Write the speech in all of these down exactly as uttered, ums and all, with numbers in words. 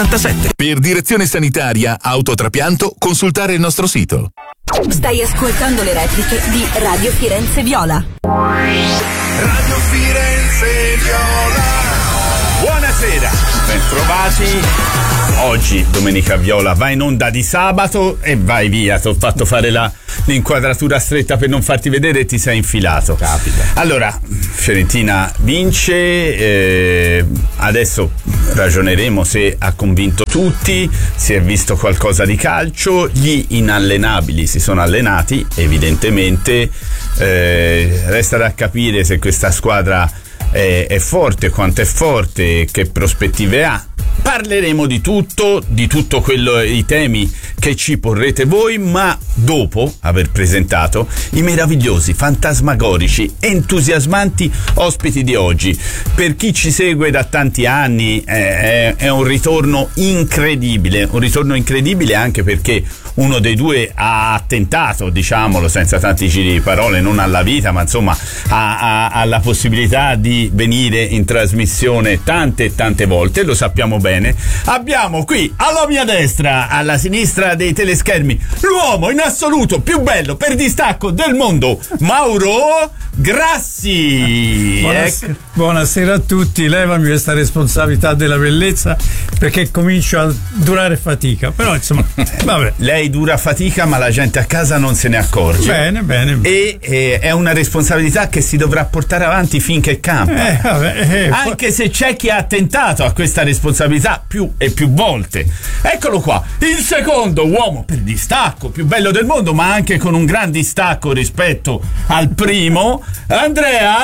Per direzione sanitaria, autotrapianto, consultare il nostro sito. Stai ascoltando le repliche di Radio Firenze Viola. Radio Firenze Viola. Buonasera, bentrovati. Oggi Domenica Viola va in onda di sabato e vai via. Ti ho fatto fare la, l'inquadratura stretta per non farti vedere e ti sei infilato. Capita. Allora, Fiorentina vince, eh, adesso ragioneremo se ha convinto tutti, si è visto qualcosa di calcio, gli inallenabili si sono allenati, evidentemente, eh, resta da capire se questa squadra è, è forte, quanto è forte, che prospettive ha. Parleremo di tutto, di tutto quello, i temi che ci porrete voi, ma dopo aver presentato i meravigliosi, fantasmagorici, entusiasmanti ospiti di oggi. Per chi ci segue da tanti anni è, è un ritorno incredibile, un ritorno incredibile anche perché uno dei due ha tentato, diciamolo senza tanti giri di parole, non alla vita, ma insomma ha, ha, ha la possibilità di venire in trasmissione tante e tante volte, lo sappiamo bene. Abbiamo qui alla mia destra, alla sinistra dei teleschermi, l'uomo in assoluto più bello per distacco del mondo, Mauro Grassi. Buonasera, buonasera a tutti. Levami questa responsabilità della bellezza perché comincio a durare fatica, però insomma vabbè. Lei dura fatica ma la gente a casa non se ne accorge. Bene, bene. E eh, è una responsabilità che si dovrà portare avanti finché campa. Eh, vabbè, eh, Anche se c'è chi ha tentato a questa responsabilità più e più volte. Eccolo qua, il secondo uomo per distacco più bello del mondo, ma anche con un gran distacco rispetto al primo, Andrea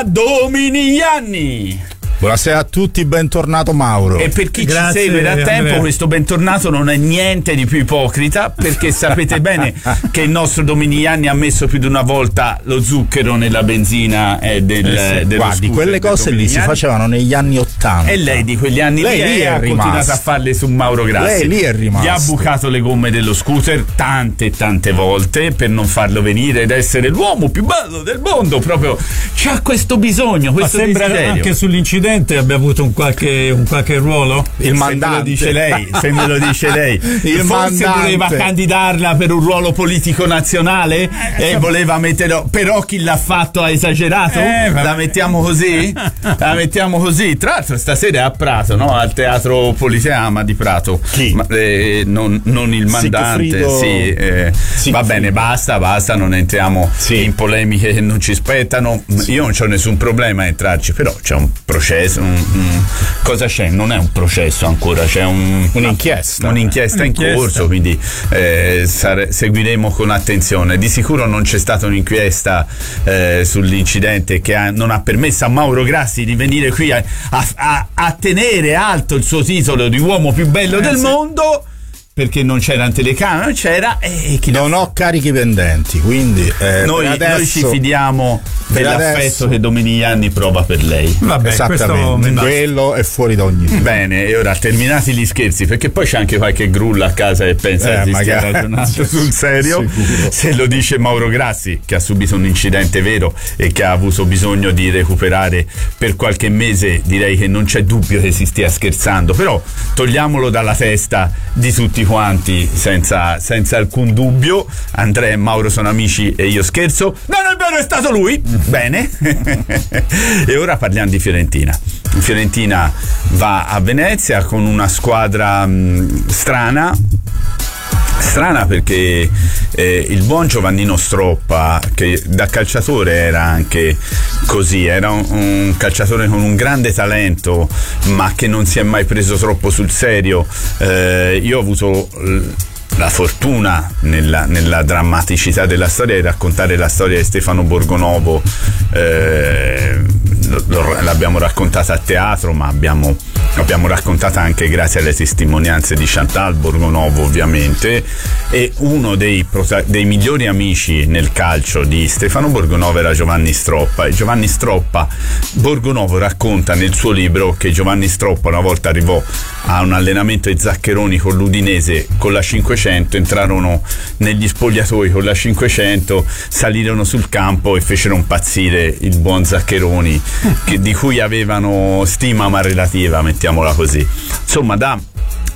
Dominigliani. Buonasera a tutti, bentornato Mauro. E per chi Grazie, ci segue da tempo, Andrea. questo bentornato non è niente di più ipocrita, perché sapete bene che il nostro Dominigliani ha messo più di una volta lo zucchero nella benzina eh, del, Eh sì, dello guardi, scooter quelle del cose lì si Dominigliani. facevano negli anni ottanta. E lei di quegli anni Lei lì, lì è ha continuato rimasta. a farle su Mauro Grassi. Lei lì è rimasta. Gli ha bucato le gomme dello scooter tante e tante volte per non farlo venire ed essere l'uomo più bello del mondo. Proprio c'ha questo bisogno, ma questo sembra desiderio. anche sull'incidente abbia avuto un qualche, un qualche ruolo. Il Se me mandante. lo dice lei, se me lo dice lei. Il Forse mandante. voleva candidarla per un ruolo politico nazionale e voleva mettere, però chi l'ha fatto ha esagerato? Eh, vabbè. La mettiamo così? La mettiamo così. Tra l'altro stasera è a Prato, no? Al Teatro Politeama di Prato. Chi? Ma, eh, non, non il mandante. Sigfrido- Sì, eh, Sigfrido. va bene, basta, basta, non entriamo Sì. in polemiche che non ci spettano. Io non c'ho nessun problema a entrarci, però c'è un processo, un, un- cosa c'è? Non è un processo ancora, c'è un, Un'inchiesta. un'inchiesta in Un'inchiesta. corso, quindi eh, sare- seguiremo con attenzione. Di sicuro non c'è stata un'inchiesta eh, sull'incidente che ha- non ha permesso a Mauro Grassi di venire qui a, a- a- a tenere alto il suo titolo di uomo più bello Eh, del sì. mondo, perché non c'erano telecamere, non c'era, e chi Non ho carichi pendenti, quindi eh, noi, per adesso, noi ci fidiamo per dell'affetto adesso- che Dominigliani prova per lei. Vabbè, questo Esattamente, mi basta. quello è fuori da ogni Bene, e ora terminati gli scherzi, perché poi c'è anche qualche grulla a casa e pensa Eh, che si stia magari. ragionando sul serio. Sicuro. Se lo dice Mauro Grassi, che ha subito un incidente vero e che ha avuto bisogno di recuperare per qualche mese, direi che non c'è dubbio che si stia scherzando, però togliamolo dalla testa di tutti quanti senza, senza alcun dubbio. Andrea e Mauro sono amici e io scherzo. Non è vero, è stato lui. Bene. E ora parliamo di Fiorentina. Fiorentina va a Venezia con una squadra mh, strana strana perché eh, il buon Giovannino Stroppa, che da calciatore era anche così, era un, un calciatore con un grande talento ma che non si è mai preso troppo sul serio. eh, io ho avuto l- la fortuna nella, nella drammaticità della storia di raccontare la storia di Stefano Borgonovo. eh, lo- lo- l'abbiamo raccontata a teatro, ma abbiamo, l'abbiamo raccontata anche grazie alle testimonianze di Chantal Borgonovo, ovviamente. E uno dei, prota- dei migliori amici nel calcio di Stefano Borgonovo era Giovanni Stroppa, e Giovanni Stroppa Borgonovo racconta nel suo libro che Giovanni Stroppa una volta arrivò a un allenamento ai Zaccheroni con l'Udinese con la cinquecento, entrarono negli spogliatoi con la cinquecento, salirono sul campo e fecero impazzire il buon Zaccheroni, che, di cui avevano stima ma relativa, mettiamola così. Insomma, da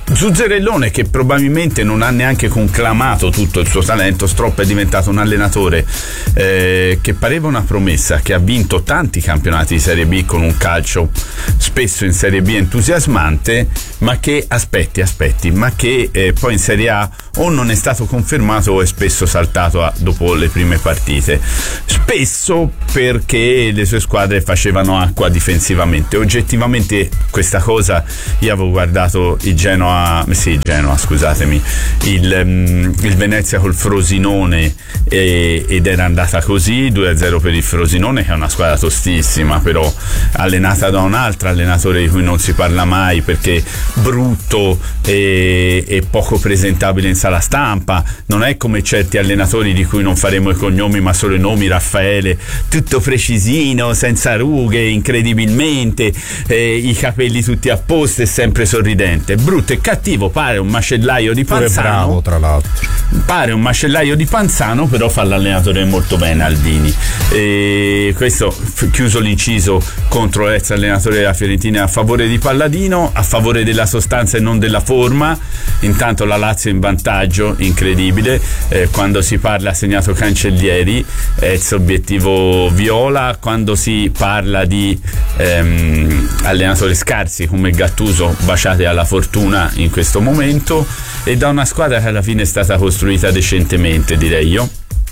Zuzzerellone, che probabilmente non ha neanche conclamato tutto il suo talento. Stropp è diventato un allenatore eh, che pareva una promessa, che ha vinto tanti campionati di Serie B con un calcio spesso in Serie B entusiasmante, ma che aspetti, aspetti, ma che eh, poi in Serie A o non è stato confermato o è spesso saltato a, dopo le prime partite, spesso perché le sue squadre facevano acqua difensivamente. Oggettivamente questa cosa, io avevo guardato il Genoa sì Genoa scusatemi il, um, il Venezia col Frosinone e, ed era andata così due a zero per il Frosinone, che è una squadra tostissima, però allenata da un altro allenatore di cui non si parla mai perché brutto e, e poco presentabile in sala stampa. Non è come certi allenatori di cui non faremo i cognomi ma solo i nomi, Raffaele, tutto precisino, senza rughe, incredibilmente, eh, i capelli tutti a posto e sempre sorridente, brutto e cattivo, pare un macellaio di Panzano. Pure bravo, tra l'altro. Pare un macellaio di Panzano, però fa l'allenatore molto bene, Aldini. E questo, chiuso l'inciso contro l'ex allenatore della Fiorentina a favore di Palladino, a favore della sostanza e non della forma. Intanto la Lazio in vantaggio, incredibile. Eh, quando si parla ha segnato Cancellieri, ex obiettivo viola. Quando si parla di ehm, allenatori scarsi come Gattuso, baciate alla fortuna in questo momento, e da una squadra che alla fine è stata costruita decentemente, direi io.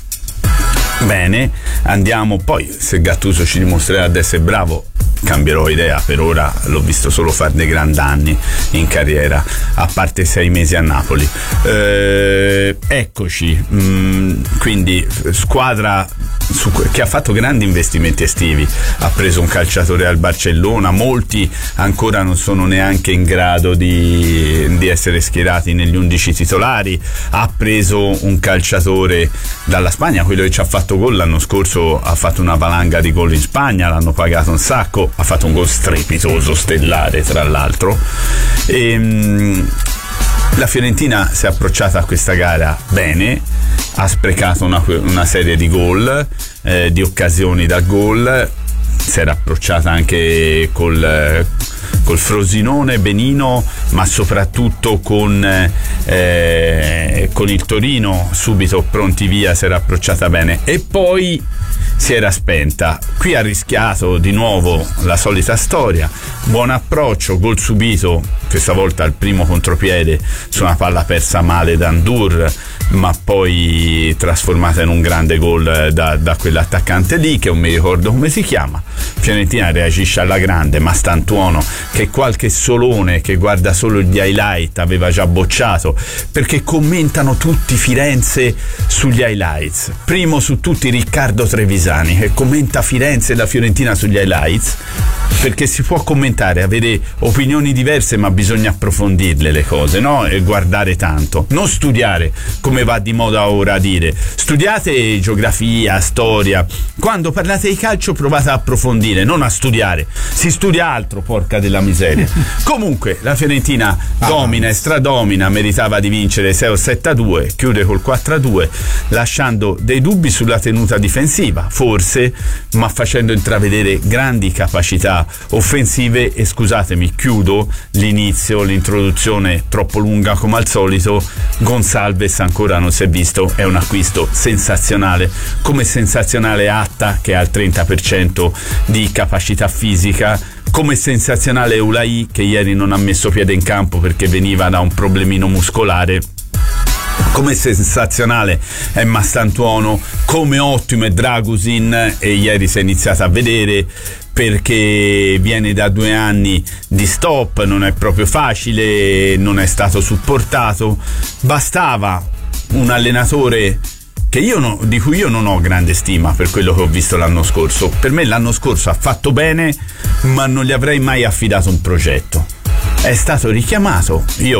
Bene, andiamo poi, se Gattuso ci dimostrerà di essere bravo cambierò idea, per ora l'ho visto solo fare dei gran danni in carriera, a parte sei mesi a Napoli. Eh, eccoci, mh, quindi squadra su, che ha fatto grandi investimenti estivi, ha preso un calciatore al Barcellona, molti ancora non sono neanche in grado di, di essere schierati negli undici titolari, ha preso un calciatore dalla Spagna, quello che ci ha fatto gol l'anno scorso, ha fatto una valanga di gol in Spagna, l'hanno pagato un sacco, ha fatto un gol strepitoso, stellare tra l'altro. E, mh, la Fiorentina si è approcciata a questa gara bene, ha sprecato una, una serie di gol, eh, di occasioni da gol, si era approcciata anche col, col Frosinone benino, ma soprattutto con, eh, con il Torino subito pronti via, si era approcciata bene e poi si era spenta. Qui ha rischiato di nuovo la solita storia, buon approccio, gol subito, questa volta al primo contropiede su una palla persa male da Ndur, ma poi trasformata in un grande gol da, da quell'attaccante lì che non mi ricordo come si chiama. Fiorentina reagisce alla grande, ma Stantuono, che qualche solone che guarda solo gli highlight aveva già bocciato, perché commentano tutti Firenze sugli highlights, primo su tutti Riccardo Trevisani che commenta Firenze e la Fiorentina sugli highlights, perché si può commentare, avere opinioni diverse, ma bisogna approfondirle le cose, no? E guardare tanto, non studiare come va di moda ora a dire. Studiate geografia, storia, quando parlate di calcio provate a approfondire, non a studiare. Si studia altro, porca della miseria. Comunque la Fiorentina domina e stradomina, meritava di vincere sei o sette a due, chiude col quattro a due, lasciando dei dubbi sulla tenuta difensiva, forse, ma facendo intravedere grandi capacità offensive. E scusatemi, chiudo l'inizio, l'introduzione troppo lunga come al solito. Gonçalves ancora non si è visto, è un acquisto sensazionale, come sensazionale Atta che ha il trenta per cento di capacità fisica, come sensazionale Eulai che ieri non ha messo piede in campo perché veniva da un problemino muscolare, come sensazionale è Mastantuono, come ottimo è Dragusin, e ieri si è iniziato a vedere perché viene da due anni di stop, non è proprio facile, non è stato supportato. Bastava un allenatore che io no, di cui io non ho grande stima per quello che ho visto l'anno scorso. Per me l'anno scorso ha fatto bene, ma non gli avrei mai affidato un progetto. È stato richiamato, io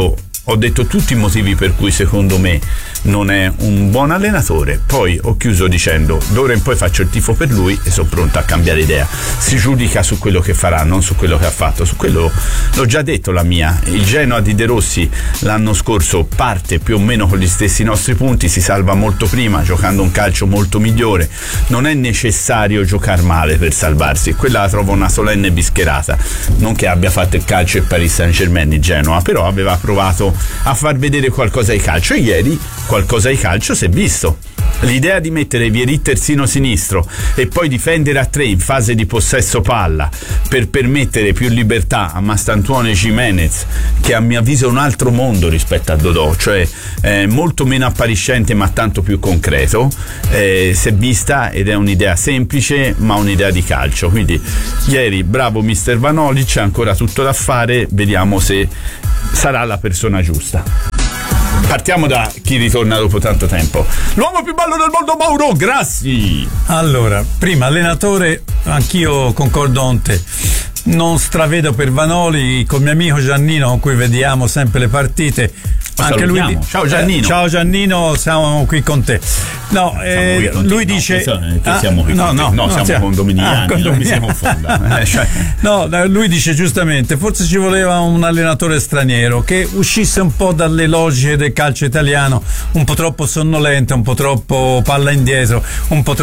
ho detto tutti i motivi per cui secondo me non è un buon allenatore, poi ho chiuso dicendo d'ora in poi faccio il tifo per lui e sono pronto a cambiare idea. Si giudica su quello che farà, non su quello che ha fatto. Su quello l'ho già detto la mia. Il Genoa di De Rossi l'anno scorso parte più o meno con gli stessi nostri punti, si salva molto prima giocando un calcio molto migliore. Non è necessario giocare male per salvarsi, quella la trovo una solenne bischerata. Non che abbia fatto il calcio il Paris Saint-Germain di Genoa, però aveva provato a far vedere qualcosa di calcio e ieri qualcosa di calcio si è visto. L'idea di mettere Vieri terzino sinistro e poi difendere a tre in fase di possesso palla per permettere più libertà a Mastantuono e Gimenez, che a mio avviso è un altro mondo rispetto a Dodò, cioè eh, molto meno appariscente ma tanto più concreto, eh, si è vista ed è un'idea semplice ma un'idea di calcio. Quindi ieri bravo mister Vanoli, c'è ancora tutto da fare, vediamo se sarà la persona giusta. Partiamo da chi ritorna dopo tanto tempo. L'uomo più bello del mondo, Mauro Grassi. Allora, prima allenatore, anch'io concordo con te. Non stravedo per Vanoli, con mio amico Giannino con cui vediamo sempre le partite. Anche lui di... Ciao Giannino. Eh, ciao Giannino, siamo qui con te. No, eh, con lui te. dice no, che siamo qui ah, con no, te. no, no, siamo siamo... condominiani, ah, non mi si confonda. eh, cioè... No, lui dice giustamente, forse ci voleva un allenatore straniero che uscisse un po' dalle logiche del calcio italiano, un po' troppo sonnolento, un po' troppo palla indietro, un po'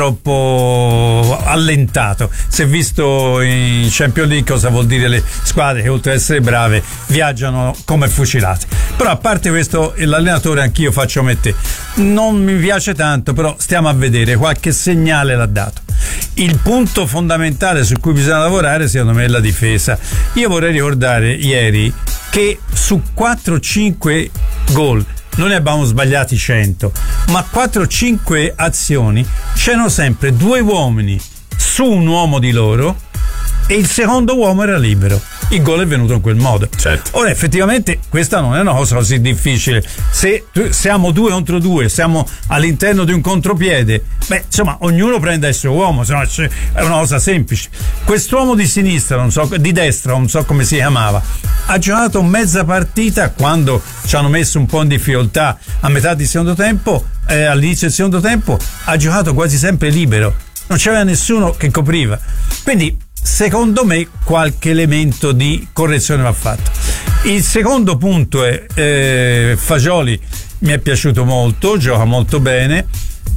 troppo allentato. Si è visto in Champions League cosa vuol dire le squadre che oltre ad essere brave viaggiano come fucilate. Però a parte questo, l'allenatore anch'io faccio come te, non mi piace tanto, però stiamo a vedere, qualche segnale l'ha dato. Il punto fondamentale su cui bisogna lavorare secondo me è la difesa. Io vorrei ricordare ieri che su quattro cinque gol non ne abbiamo sbagliati cento, ma quattro cinque azioni c'erano sempre due uomini su un uomo di loro e il secondo uomo era libero. Il gol è venuto in quel modo. Certo. Ora effettivamente questa non è una cosa così difficile. Se siamo due contro due, siamo all'interno di un contropiede, beh, insomma, ognuno prende il suo uomo, insomma, è una cosa semplice. Quest'uomo di sinistra, non so, di destra, non so come si chiamava, ha giocato mezza partita quando ci hanno messo un po' in difficoltà a metà di secondo tempo, eh, all'inizio del secondo tempo, ha giocato quasi sempre libero. Non c'era nessuno che copriva. Quindi secondo me qualche elemento di correzione va fatto. Il secondo punto è eh, Fagioli mi è piaciuto molto, gioca molto bene,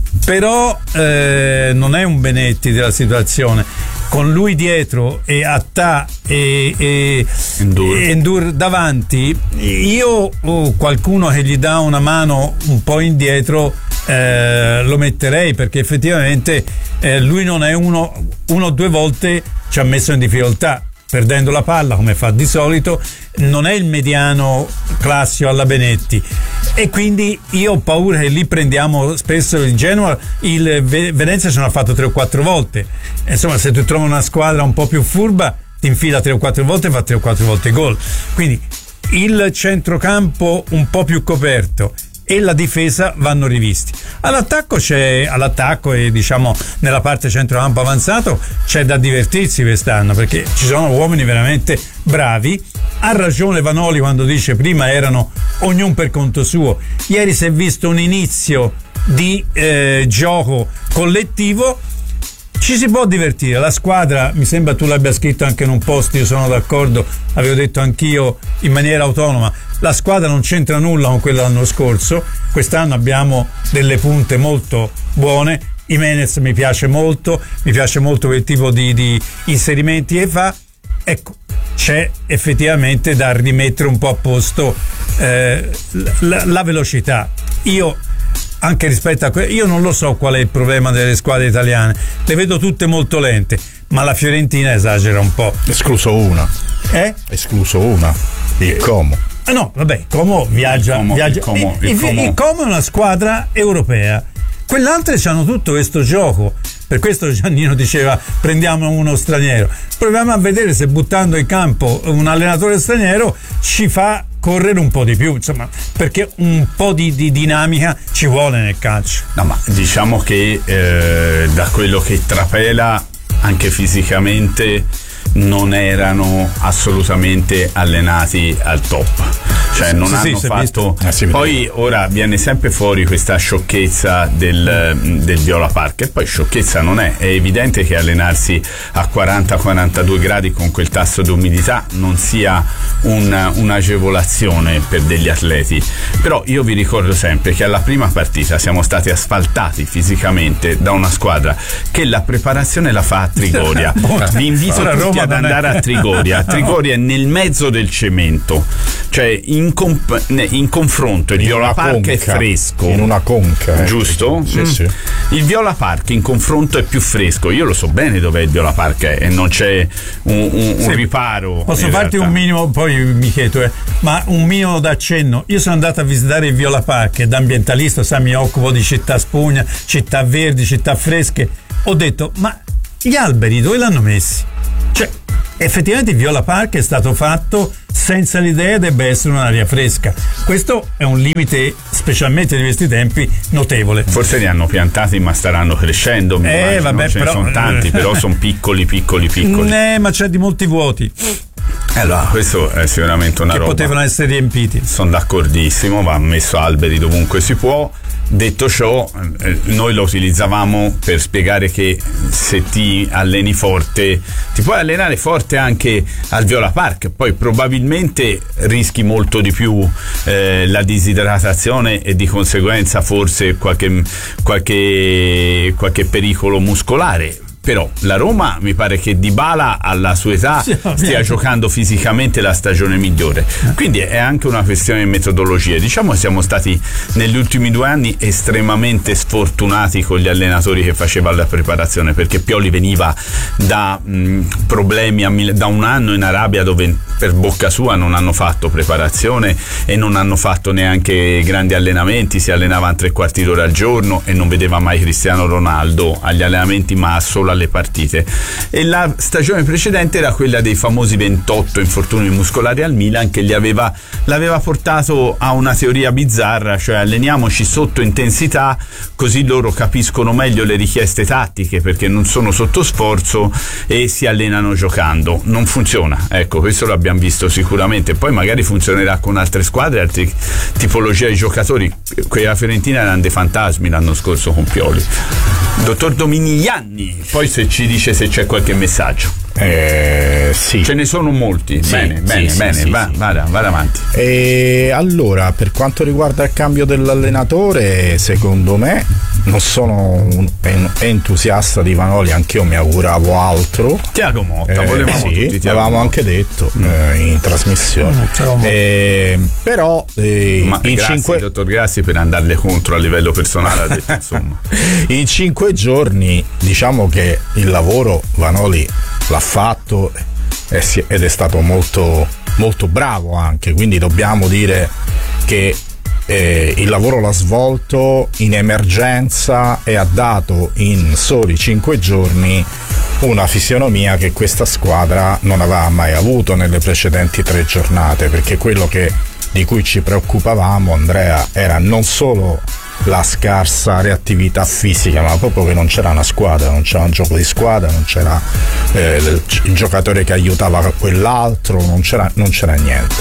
però eh, non è un Benetti della situazione. Con lui dietro e Attà e, e Endur. e Endur davanti, io oh, qualcuno che gli dà una mano un po' indietro eh, lo metterei, perché effettivamente eh, lui non è uno uno o due volte ci ha messo in difficoltà perdendo la palla come fa di solito, non è il mediano classico alla Benetti, e quindi io ho paura che lì prendiamo spesso il Genoa, il Venezia ce l'ha fatto tre o quattro volte, insomma se tu trovi una squadra un po' più furba ti infila tre o quattro volte e fa tre o quattro volte gol. Quindi il centrocampo un po' più coperto e la difesa vanno rivisti. All'attacco c'è all'attacco e diciamo nella parte centrocampo avanzato c'è da divertirsi quest'anno, perché ci sono uomini veramente bravi. Ha ragione Vanoli quando dice prima erano ognuno per conto suo. Ieri si è visto un inizio di eh, gioco collettivo. Ci si può divertire, la squadra, mi sembra tu l'abbia scritto anche in un post, io sono d'accordo, avevo detto anch'io in maniera autonoma, la squadra non c'entra nulla con quella dell'anno scorso, quest'anno abbiamo delle punte molto buone, Jimenez mi piace molto, mi piace molto quel tipo di, di inserimenti che fa, ecco, c'è effettivamente da rimettere un po' a posto eh, la, la velocità. Io anche rispetto a que- io non lo so qual è il problema delle squadre italiane, le vedo tutte molto lente, ma la Fiorentina esagera un po'. Escluso una. Eh? Escluso una. Il Como. Ah no, vabbè, Como viaggia. Il Como, viaggia. il Como, il, il Como. il Como è una squadra europea. Quell'altra hanno tutto questo gioco. Per questo Giannino diceva prendiamo uno straniero. Proviamo a vedere se buttando in campo un allenatore straniero ci fa correre un po' di più, insomma, perché un po' di, di dinamica ci vuole nel calcio. No, ma diciamo che eh, da quello che trapela anche fisicamente non erano assolutamente allenati al top, cioè non sì, hanno sì, fatto eh, sì, poi ora viene sempre fuori questa sciocchezza del, del Viola Park, e poi sciocchezza non è, è evidente che allenarsi a quaranta quarantadue gradi con quel tasso di umidità non sia un, un'agevolazione per degli atleti, però io vi ricordo sempre che alla prima partita siamo stati asfaltati fisicamente da una squadra che la preparazione la fa a Trigoria. Vi invito Ora tutti Roma ad non è- andare a Trigoria. Trigoria è nel mezzo del cemento, cioè in, comp- in confronto il In Viola una Park è conca, fresco, in una conca, eh. giusto? Sì, Mm. sì. Il Viola Park in confronto è più fresco, io lo so bene dov'è il Viola Park è, e non c'è un, un- un Sì. riparo. Posso in farti realtà. un minimo, poi mi chiedo, eh, ma un minimo d'accenno. Io sono andato a visitare il Viola Park e da ambientalista, sai, mi occupo di città spugna, città verdi, città fresche. Ho detto, ma gli alberi dove l'hanno messi? Cioè, effettivamente il Viola Park è stato fatto senza l'idea debba essere un'aria fresca. Questo è un limite, specialmente di questi tempi, notevole. Forse li hanno piantati ma staranno crescendo, mi Eh, immagino. vabbè, ce però- ne sono tanti, però sono piccoli, piccoli, piccoli. Eh, ma c'è di molti vuoti Allora, questo è sicuramente una che roba. potevano essere riempiti. Sono d'accordissimo, va messo alberi dovunque si può. Detto ciò, eh, noi lo utilizzavamo per spiegare che se ti alleni forte, ti puoi allenare forte anche al Viola Park, poi probabilmente rischi molto di più eh, la disidratazione e di conseguenza forse qualche, qualche, qualche pericolo muscolare. Però la Roma mi pare che Dybala alla sua età Sì, stia ovviamente. giocando fisicamente la stagione migliore, quindi è anche una questione di metodologie. Diciamo che siamo stati negli ultimi due anni estremamente sfortunati con gli allenatori che facevano la preparazione, perché Pioli veniva da mh, problemi a Mil- da un anno in Arabia dove per bocca sua non hanno fatto preparazione e non hanno fatto neanche grandi allenamenti, si allenavano tre quarti d'ora al giorno e non vedeva mai Cristiano Ronaldo agli allenamenti ma solo alle partite. E la stagione precedente era quella dei famosi ventotto infortuni muscolari al Milan, che li aveva, l'aveva portato a una teoria bizzarra, cioè alleniamoci sotto intensità così loro capiscono meglio le richieste tattiche perché non sono sotto sforzo e si allenano giocando. Non funziona, ecco, questo l'abbiamo visto sicuramente. Poi magari funzionerà con altre squadre, altre tipologie di giocatori. Quella Fiorentina erano dei fantasmi l'anno scorso con Pioli. Dottor Dominigliani, poi se ci dice se c'è qualche messaggio. Eh, sì. Ce ne sono molti. Sì, bene, sì, bene, sì, bene, sì, va, sì. Vada, vada avanti. E allora, per quanto riguarda il cambio dell'allenatore, secondo me non sono un en- entusiasta di Vanoli, anch'io mi auguravo altro. Tiago Motta, Eh, volevamo sì, tutti Tiago l'avevamo Motta. anche detto eh, in trasmissione. Mm, Tiago Motta. Eh, però eh, Ma in, grazie, cinque, dottor Grassi, per andarle contro a livello personale, ha detto, insomma. in cinque giorni diciamo che il lavoro Vanoli l'ha fatto e si- ed è stato molto, molto bravo anche, quindi dobbiamo dire che eh, il lavoro l'ha svolto in emergenza e ha dato in soli cinque giorni una fisionomia che questa squadra non aveva mai avuto nelle precedenti tre giornate, perché quello che, di cui ci preoccupavamo, Andrea, era non solo la scarsa reattività fisica, ma proprio che non c'era una squadra, non c'era un gioco di squadra, non c'era eh, il, il giocatore che aiutava quell'altro, non c'era, non c'era niente.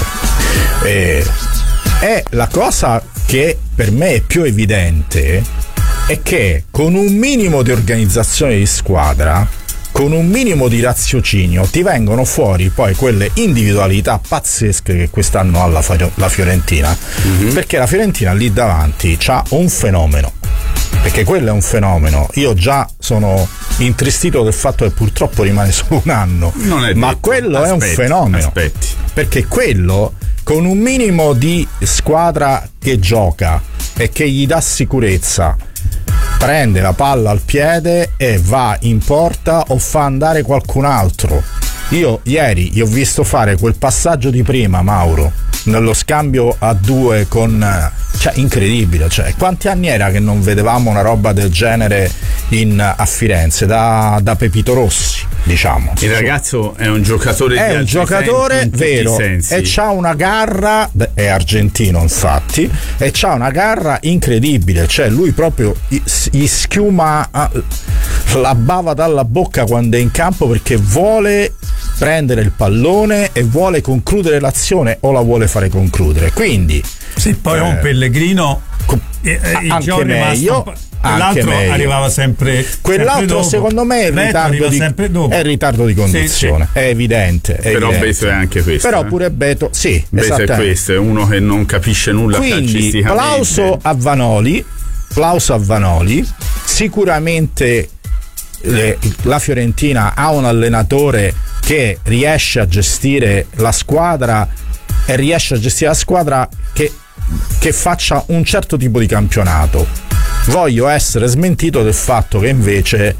E, e la cosa che per me è più evidente è che con un minimo di organizzazione di squadra, con un minimo di raziocinio, ti vengono fuori poi quelle individualità pazzesche che quest'anno ha la, la Fiorentina, mm-hmm. perché la Fiorentina lì davanti c'ha un fenomeno, perché quello è un fenomeno. Io già sono intristito del fatto che purtroppo rimane solo un anno, Non è ma detto. quello Aspetti, è un fenomeno, aspetti. perché quello con un minimo di squadra che gioca e che gli dà sicurezza prende la palla al piede e va in porta o fa andare qualcun altro. Io ieri gli ho visto fare quel passaggio di prima, Mauro, nello scambio a due con, cioè incredibile, cioè quanti anni era che non vedevamo una roba del genere in, a Firenze da, da Pepito Rossi, diciamo. Il ragazzo è un giocatore di È un altri giocatore sen- in tutti i vero sensi. e c'ha una garra, è argentino infatti, e c'ha una garra incredibile, cioè lui proprio gli schiuma la bava dalla bocca quando è in campo perché vuole prendere il pallone e vuole concludere l'azione o la vuole fare concludere, quindi sì, poi eh, un Pellegrino eh, eh, anche meglio, l'altro meglio. arrivava sempre quell'altro sempre secondo me è il ritardo di, è il ritardo di condizione, sì, sì. è evidente è però evidente. Beto è anche questo, però eh? pure Beto sì, Beto è questo, è uno che non capisce nulla quindi calcisticamente. plauso a Vanoli plauso a Vanoli sicuramente le, la Fiorentina ha un allenatore che riesce a gestire la squadra e riesce a gestire la squadra che, che faccia un certo tipo di campionato. Voglio essere smentito del fatto che invece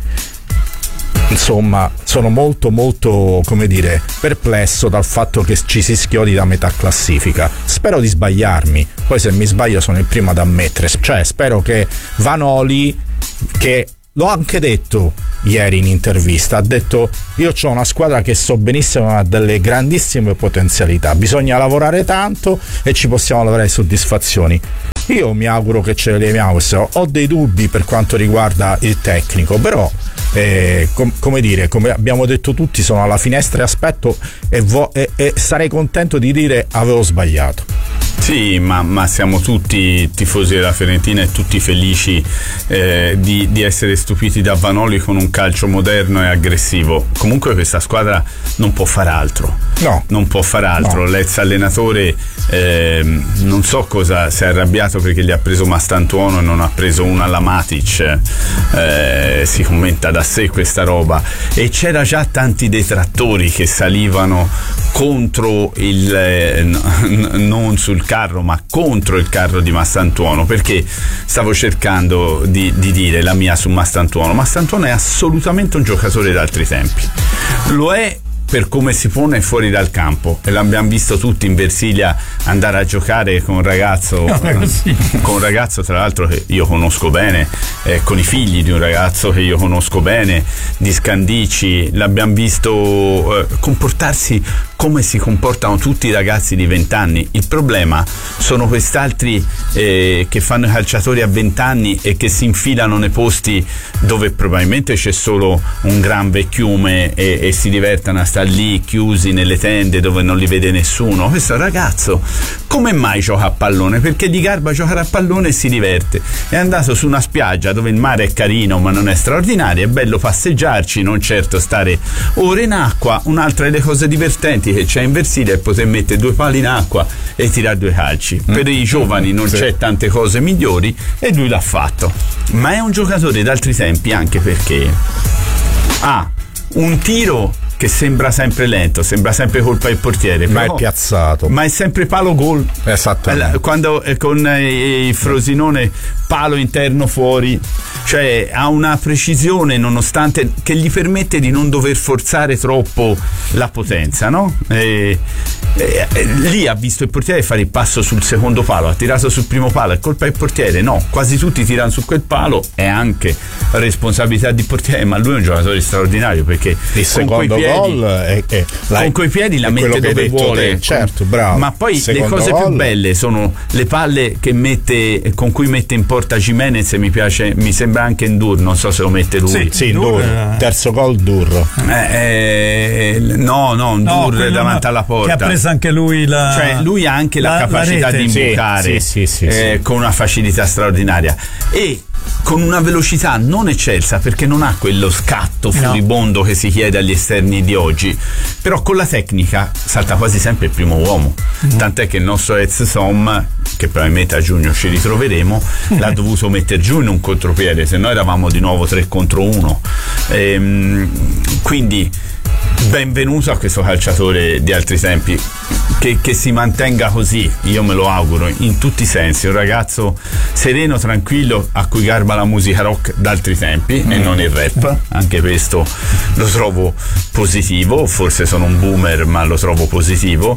insomma sono molto molto come dire perplesso dal fatto che ci si schiodi da metà classifica. Spero di sbagliarmi, poi se mi sbaglio sono il primo ad ammettere, cioè spero che Vanoli, che l'ho anche detto ieri in intervista, ha detto io ho una squadra che so benissimo ha delle grandissime potenzialità, bisogna lavorare tanto e ci possiamo lavorare soddisfazioni. Io mi auguro che ce le leviamo, ho dei dubbi per quanto riguarda il tecnico, però eh, com- come dire, come abbiamo detto tutti, sono alla finestra e aspetto e, vo- e-, e sarei contento di dire avevo sbagliato. Sì, ma, ma siamo tutti tifosi della Fiorentina e tutti felici eh, di, di essere stupiti da Vanoli con un calcio moderno e aggressivo. Comunque questa squadra non può fare altro. No. Non può fare altro. No. L'ex allenatore eh, non so cosa, si è arrabbiato perché gli ha preso Mastantuono e non ha preso una alla Matic. Eh, si commenta da sé questa roba. E c'era già tanti detrattori che salivano contro il eh, n- non sul carro ma contro il carro di Mastantuono, perché stavo cercando di, di dire la mia su Mastantuono. Mastantuono è assolutamente un giocatore d'altri tempi, lo è per come si pone fuori dal campo, e l'abbiamo visto tutti in Versilia andare a giocare con un ragazzo con un ragazzo tra l'altro che io conosco bene, eh, con i figli di un ragazzo che io conosco bene, di Scandicci. L'abbiamo visto eh, comportarsi come si comportano tutti i ragazzi di vent'anni. Il problema sono quest'altri eh, che fanno i calciatori a vent'anni e che si infilano nei posti dove probabilmente c'è solo un gran vecchiume e, e si divertono a stare lì chiusi nelle tende dove non li vede nessuno. Questo ragazzo come mai gioca a pallone? Perché gli garba giocare a pallone e si diverte. È andato su una spiaggia dove il mare è carino ma non è straordinario, è bello passeggiarci, non certo stare ore in acqua. Un'altra delle cose divertenti che c'è in Versilia è poter mettere due pali in acqua e tirare due calci. Per i giovani non sì. c'è tante cose migliori e lui l'ha fatto, ma è un giocatore d'altri tempi anche perché ha un tiro che sembra sempre lento, sembra sempre colpa del portiere, ma però, è piazzato, ma è sempre palo gol. Esattamente. Quando eh, con eh, il Frosinone palo interno fuori, cioè ha una precisione nonostante che gli permette di non dover forzare troppo la potenza, no? E, e, e, lì ha visto il portiere fare il passo sul secondo palo, ha tirato sul primo palo, è colpa del portiere? No, quasi tutti tirano su quel palo, è anche responsabilità di portiere, ma lui è un giocatore straordinario perché il secondo gol è, è, con quei piedi la mette dove vuole, te, certo, bravo. Ma poi le cose gol. più belle sono le palle che mette, con cui mette in porta Gimenez, mi piace, mi sembra anche Ndur, non so se lo mette lui. Sì, sì Ndur, Ndur. Terzo gol Durro. Eh, eh, no, no, Ndur no, davanti alla porta. Che ha preso anche lui la Cioè lui ha anche la, la capacità la di imbucare sì, sì, sì, eh, sì. con una facilità straordinaria e con una velocità non eccelsa, perché non ha quello scatto furibondo no. che si chiede agli esterni di oggi, però con la tecnica salta quasi sempre il primo uomo, mm. tant'è che il nostro ex Som, che probabilmente a giugno ci ritroveremo, l'ha dovuto mettere giù in un contropiede, se no eravamo di nuovo tre contro uno. Ehm, quindi benvenuto a questo calciatore di altri tempi, che, che si mantenga così, io me lo auguro in tutti i sensi, un ragazzo sereno, tranquillo, a cui garba la musica rock d'altri tempi mm. e non il rap, anche questo lo trovo positivo, forse sono un boomer ma lo trovo positivo.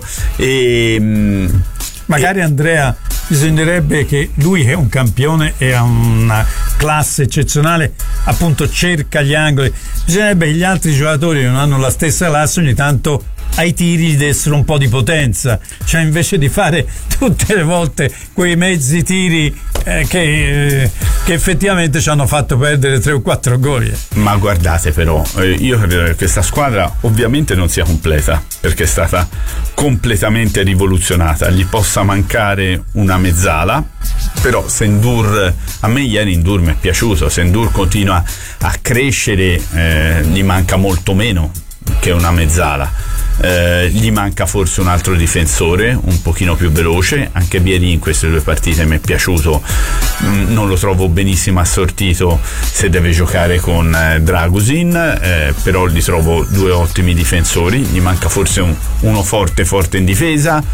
E magari e... Andrea, bisognerebbe che lui è un campione e ha una classe eccezionale, appunto cerca gli angoli, bisognerebbe che gli altri giocatori non hanno la stessa classe ogni tanto ai tiri gli dessero un po' di potenza, cioè invece di fare tutte le volte quei mezzi tiri eh, che, eh, che effettivamente ci hanno fatto perdere tre o quattro gol. Ma guardate però, eh, io credo che questa squadra ovviamente non sia completa, perché è stata completamente rivoluzionata, gli possa mancare una mezzala, però Sendur, a me ieri Ndur mi è piaciuto, Sendur continua a crescere, eh, gli manca molto meno che una mezzala. Eh, gli manca forse un altro difensore un pochino più veloce. Anche Bielì in queste due partite mi è piaciuto, mm, non lo trovo benissimo assortito se deve giocare con eh, Dragusin, eh, però li trovo due ottimi difensori. Gli manca forse un, uno forte forte in difesa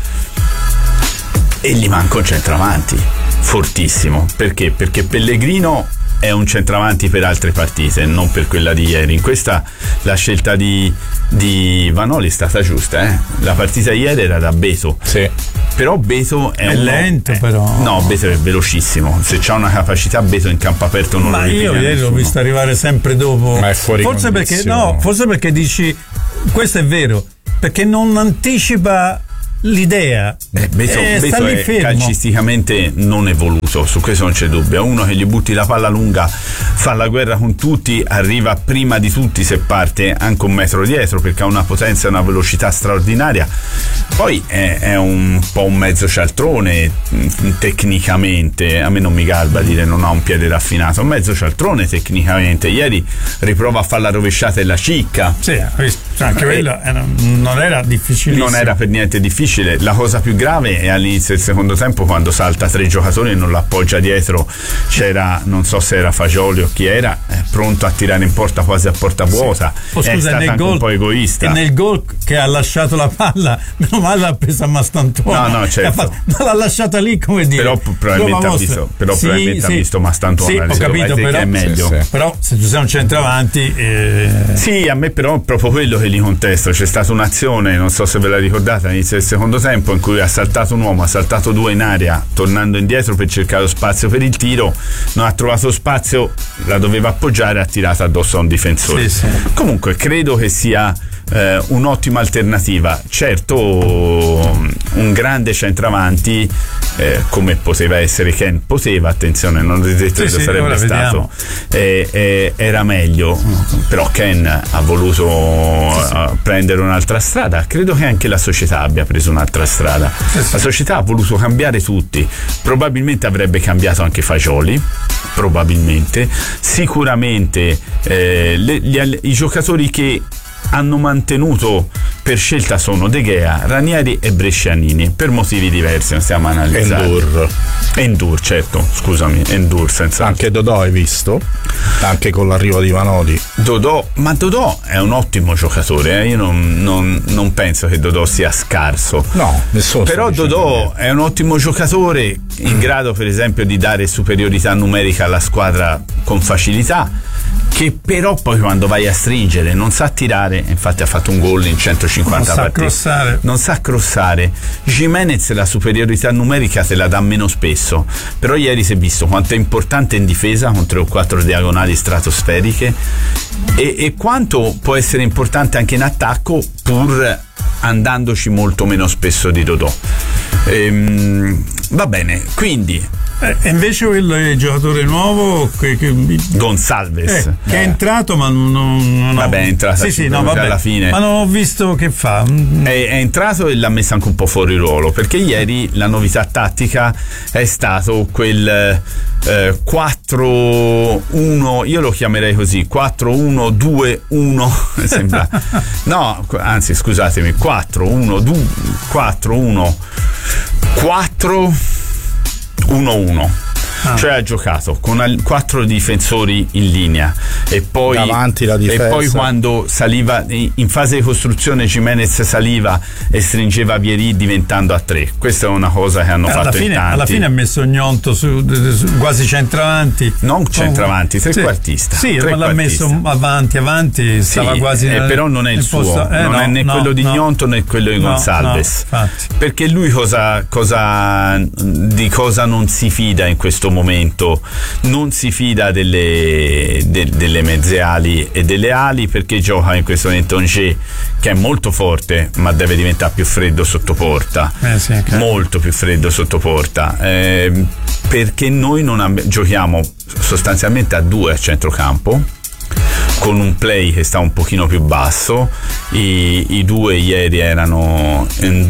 e gli manca un centravanti fortissimo. Perché? Perché Pellegrino è un centravanti per altre partite, non per quella di ieri. In questa la scelta di, di Vanoli è stata giusta, eh? La partita ieri era da Beto, sì. Però Beto è, è uno, lento, eh, però no, Beto è velocissimo, se c'ha una capacità Beto in campo aperto non ma lo ripiglia io ieri nessuno. l'ho visto arrivare sempre dopo, ma è fuori forse perché condizione. no, forse perché dici questo è vero, perché non anticipa l'idea, Eh, Beto, eh, sta Beto lì è fermo. calcisticamente non evoluto, su questo non c'è dubbio. È uno che gli butti la palla lunga, fa la guerra con tutti, arriva prima di tutti se parte anche un metro dietro, perché ha una potenza e una velocità straordinaria. Poi è, è un po' un mezzo cialtrone tecnicamente, a me non mi garba dire non ha un piede raffinato, un mezzo cialtrone tecnicamente. Ieri riprova a fare la rovesciata e la cicca. Sì, anche quello era, non era difficilissimo. Non era per niente difficile. La cosa più grave è all'inizio del secondo tempo, quando salta tre giocatori e non l'appoggia dietro. C'era, non so se era Fagioli o chi era, è pronto a tirare in porta quasi a porta vuota. Sì. Oh, scusa, è stato nel anche gol, un po' egoista. E nel gol che ha lasciato la palla, meno male l'ha presa Mastantuono. No, no, certo. Fatto, l'ha lasciata lì, come dire. Però probabilmente ha visto, però sì, probabilmente sì. ha visto Mastantuono. Sì, ho capito, però, che è meglio. Sì, sì. Però se tu sei un centravanti. Eh... Sì, a me però è proprio quello che gli contesto. C'è stata un'azione, non so se ve la ricordate, all'inizio del secondo tempo, in cui ha saltato un uomo, ha saltato due in aria, tornando indietro per cercare lo spazio per il tiro, non ha trovato spazio, la doveva appoggiare, ha tirato addosso a un difensore. Sì, sì. Comunque credo che sia eh, un'ottima alternativa. Certo, un grande centravanti eh, come poteva essere Ken, poteva, attenzione, non ho detto che sì, sarebbe sì, stato, eh, eh, era meglio, però Ken ha voluto sì, sì. Uh, prendere un'altra strada. Credo che anche la società abbia preso un'altra strada. Sì, sì. La società ha voluto cambiare tutti, probabilmente avrebbe cambiato anche Fagioli, probabilmente, sicuramente eh, le, gli, i giocatori che hanno mantenuto per scelta sono De Gea, Ranieri e Brescianini, per motivi diversi, non stiamo analizzando. Ndur. Ndur, certo, scusami, Ndur senza. Anche Dodò hai visto? Anche con l'arrivo di Vanoli. Dodò, ma Dodò è un ottimo giocatore, eh? Io non, non, non penso che Dodò sia scarso. No, nessuno. Però Dodò è un ottimo giocatore, in grado per esempio di dare superiorità numerica alla squadra con facilità, che però poi quando vai a stringere non sa tirare. Infatti ha fatto un gol in centocinquanta non partite, sa crossare. non sa crossare. Jimenez la superiorità numerica te la dà meno spesso, però ieri si è visto quanto è importante in difesa con tre o quattro diagonali stratosferiche e, e quanto può essere importante anche in attacco, pur andandoci molto meno spesso di Dodò. Ehm, va bene, quindi Eh, e invece quello è il giocatore nuovo che, che, Gonçalves eh, che eh. è entrato, ma non, non vabbè, è entrato sì, sì, no, vabbè, alla fine, ma non ho visto che fa. È, è entrato e l'ha messo anche un po' fuori ruolo, perché ieri la novità tattica è stato quel eh, quattro uno, io lo chiamerei così, quattro uno due uno sembra no, anzi scusatemi, quattro uno due quattro uno quattro uno uno. Ah. Cioè ha giocato con al- quattro difensori in linea e poi davanti la difesa. E poi quando saliva in fase di costruzione Jimenez saliva e stringeva Vieri diventando a tre. Questa è una cosa che hanno alla fatto fine, in tanti. alla fine ha messo Gnonto su, su, quasi centravanti, non centravanti, trequartista. Sì, tre ma l'ha messo avanti avanti, stava sì, quasi eh, nel, però non è il suo, posto, eh, non no, è né no, quello di no, Gnonto né quello di no, Gonçalves, no, perché lui cosa, cosa di cosa non si fida in questo questo momento non si fida delle, de, delle mezze ali e delle ali, perché gioca in questo momento Angers, che è molto forte ma deve diventare più freddo sotto porta, eh sì, okay. molto più freddo sotto porta, eh, perché noi non ab- giochiamo sostanzialmente a due a centrocampo, con un play che sta un pochino più basso. I, i due ieri erano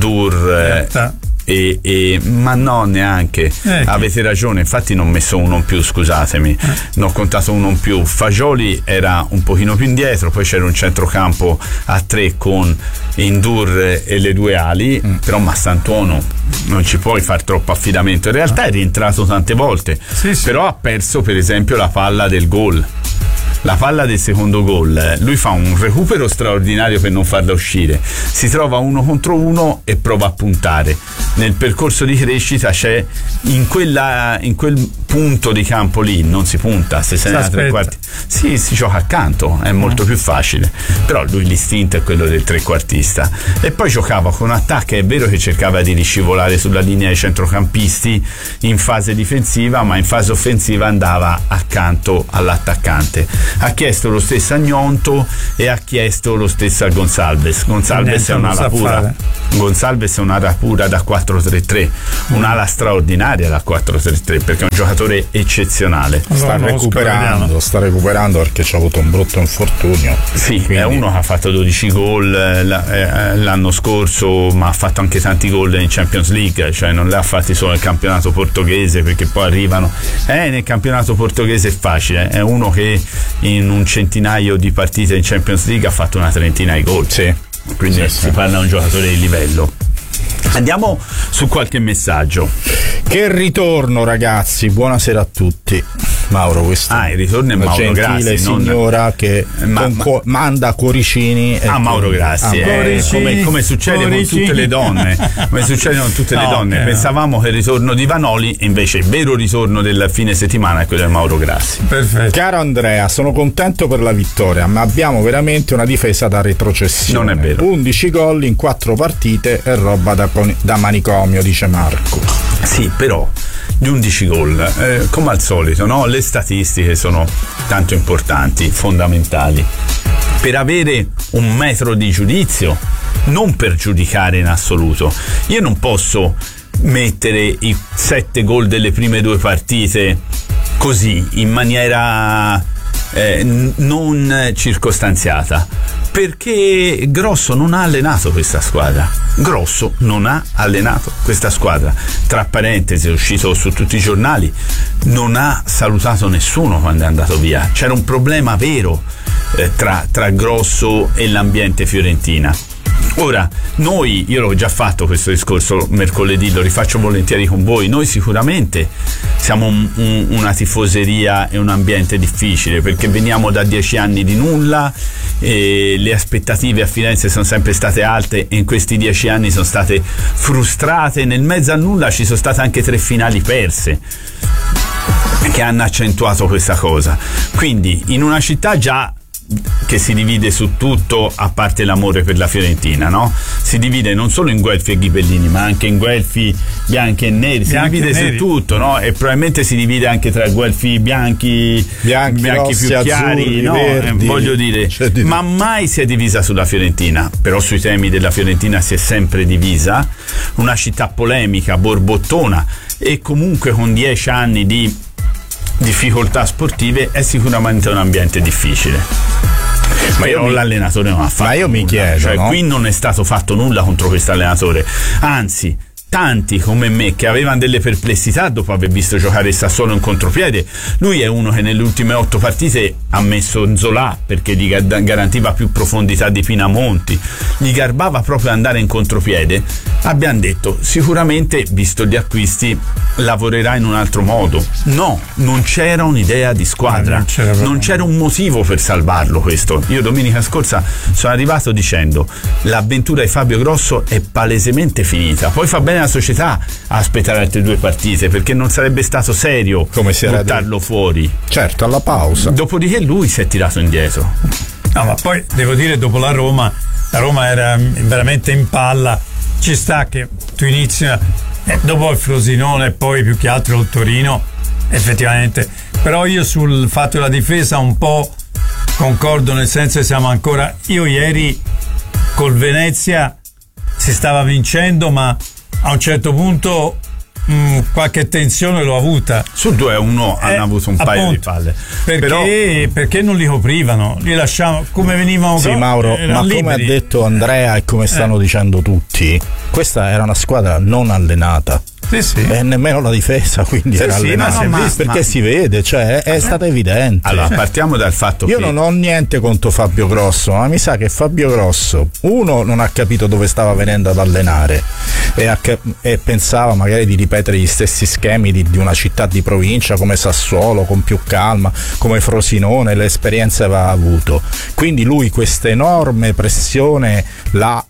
Ndour eh, e, e ma no, neanche eh, avete ragione, infatti non ho messo uno in più, scusatemi, eh. ne ho contato uno in più. Fagioli era un pochino più indietro, poi c'era un centrocampo a tre con Ndour e le due ali, mm. però Massantuono non ci puoi far troppo affidamento, in realtà è rientrato tante volte, sì, sì. però ha perso per esempio la palla del gol. La palla del secondo gol, lui fa un recupero straordinario per non farla uscire, si trova uno contro uno e prova a puntare. Nel percorso di crescita c'è in, quella, in quel punto di campo lì non si punta, se se ne ha tre quarti, sì, si gioca accanto, è molto più facile, però lui l'istinto è quello del trequartista. E poi giocava con attacchi, è vero che cercava di riscivolare sulla linea dei centrocampisti in fase difensiva, ma in fase offensiva andava accanto all'attaccante. Ha chiesto lo stesso a Gnonto e ha chiesto lo stesso a Gonsalves. Gonsalves è un'ala pura. Gonsalves è un'ala pura da quattro tre tre, un'ala straordinaria da quattro tre tre, perché è un giocatore eccezionale. Sta recuperando, sta recuperando perché c'ha avuto un brutto infortunio. Sì, quindi... è uno che ha fatto dodici gol l'anno scorso, ma ha fatto anche tanti gol in Champions League, cioè non li ha fatti solo nel campionato portoghese, perché poi arrivano eh, nel campionato portoghese è facile, è uno che in un centinaio di partite in Champions League ha fatto una trentina di gol, sì. quindi sì, si sì. parla di un giocatore di livello. Andiamo su qualche messaggio. Che ritorno, ragazzi, buonasera a tutti. Mauro, questo ah, il ritorno è Mauro gentile Grassi, signora non... che ma, co- ma... manda cuoricini. Ah, Mauro Grassi, ah, eh, come, come succede cuoricini. con tutte le donne, come succede con tutte no, le donne. Eh, Pensavamo che il ritorno di Vanoli, invece il vero ritorno del fine settimana è quello del Mauro Grassi. Perfetto. Caro Andrea, sono contento per la vittoria, ma abbiamo veramente una difesa da retrocessione. Non è vero. undici gol in quattro partite è roba da, da manicomio, dice Marco. Sì, però gli undici gol, eh, come al solito, no? Le statistiche sono tanto importanti, fondamentali, per avere un metro di giudizio, non per giudicare in assoluto. Io non posso mettere i sette gol delle prime due partite così, in maniera eh, non circostanziata, perché Grosso non ha allenato questa squadra. Grosso non ha allenato questa squadra. Tra parentesi, è uscito su tutti i giornali, non ha salutato nessuno quando è andato via. C'era un problema vero eh, tra, tra Grosso e l'ambiente fiorentina. Ora, noi, io l'ho già fatto questo discorso mercoledì, lo rifaccio volentieri con voi, noi sicuramente siamo un, un, una tifoseria e un ambiente difficile, perché veniamo da dieci anni di nulla e le aspettative a Firenze sono sempre state alte e in questi dieci anni sono state frustrate. Nel mezzo a nulla ci sono state anche tre finali perse che hanno accentuato questa cosa. Quindi in una città già che si divide su tutto, a parte l'amore per la Fiorentina, no? Si divide non solo in guelfi e ghibellini, ma anche in guelfi bianchi e neri, si bianchi divide su tutto, no? E probabilmente si divide anche tra guelfi bianchi, bianchi, bianchi rossi, più chiari, azzurri, no? verdi, eh, voglio dire, di... ma mai si è divisa sulla Fiorentina. Però sui temi della Fiorentina si è sempre divisa. Una città polemica, borbottona, e comunque con dieci anni di difficoltà sportive è sicuramente un ambiente difficile. Ma però mi... l'allenatore non ha fatto ma io nulla. mi chiedo, cioè, no? Qui non è stato fatto nulla contro questo allenatore, anzi tanti come me che avevano delle perplessità dopo aver visto giocare il Sassuolo in contropiede. Lui è uno che nelle ultime otto partite ha messo Nzola perché gli garantiva più profondità di Pinamonti, gli garbava proprio andare in contropiede. Abbiamo detto sicuramente, visto gli acquisti, lavorerà in un altro modo. No, non c'era un'idea di squadra, non c'era, non c'era un motivo per salvarlo questo. Io domenica scorsa sono arrivato dicendo l'avventura di Fabio Grosso è palesemente finita. Poi fa bene la società a aspettare altre due partite, perché non sarebbe stato serio come si era buttarlo detto. Fuori. Certo, alla pausa. Dopodiché lui si è tirato indietro. No, ma poi devo dire, dopo la Roma, la Roma era veramente in palla. Ci sta che tu inizi eh, dopo il Frosinone e poi più che altro il Torino, effettivamente. Però io sul fatto della difesa un po' concordo, nel senso che siamo ancora. Io ieri col Venezia si stava vincendo, ma a un certo punto mh, qualche tensione l'ho avuta. Sul due a uno hanno Eh, avuto un paio appunto, di palle. Perché, Però perché non li coprivano? Li lasciavano come venivano. Sì, go- Mauro, erano ma come liberi. ha detto Andrea e come stanno Eh. dicendo tutti, questa era una squadra non allenata. Sì, sì. E nemmeno la difesa, quindi Sì, era sì, allenata. ma si è Ma- visto, perché ma- si vede, cioè è, è stata evidente. allora partiamo dal fatto Io che non ho niente contro Fabio Grosso, ma mi sa che Fabio Grosso, uno, non ha capito dove stava venendo ad allenare e, ha cap- e pensava magari di ripetere gli stessi schemi di, di una città di provincia come Sassuolo, con più calma, come Frosinone, le esperienze aveva avuto. Quindi lui questa enorme pressione l'ha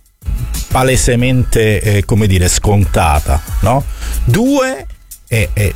palesemente, eh, come dire, scontata, no? Due, E, e,